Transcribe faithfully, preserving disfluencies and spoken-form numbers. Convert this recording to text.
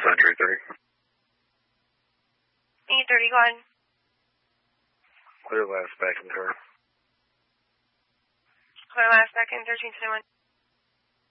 Century thirty. E thirty, go ahead. Clear last back in car. Clear last back in thirteen twenty-one.